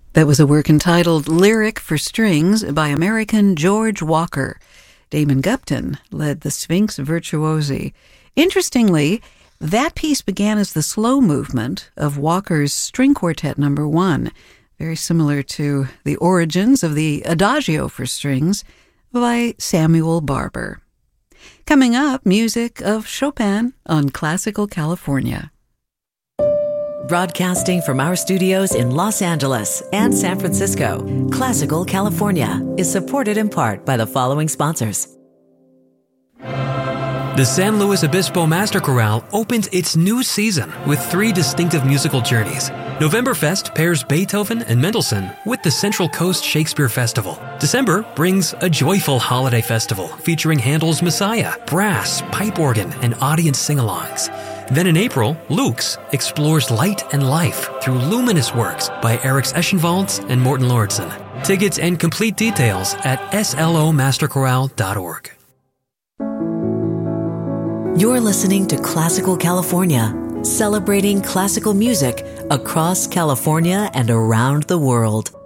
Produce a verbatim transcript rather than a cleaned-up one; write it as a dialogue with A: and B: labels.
A: That was a work entitled Lyric for Strings by American George Walker. Damon Gupton led the Sphinx Virtuosi. Interestingly, that piece began as the slow movement of Walker's String Quartet Number One, very similar to the origins of the Adagio for Strings by Samuel Barber. Coming up, music of Chopin on Classical California.
B: Broadcasting from our studios in Los Angeles and San Francisco, Classical California is supported in part by the following sponsors.
C: The San Luis Obispo Master Chorale opens its new season with three distinctive musical journeys. Novemberfest pairs Beethoven and Mendelssohn with the Central Coast Shakespeare Festival. December brings a joyful holiday festival featuring Handel's Messiah, brass, pipe organ, and audience sing-alongs. Then in April, Luke's explores light and life through luminous works by Eric Eschenwalds and Morten Lauritsen. Tickets and complete details at s l o master chorale dot org.
B: You're listening to Classical California, celebrating classical music across California and around the world.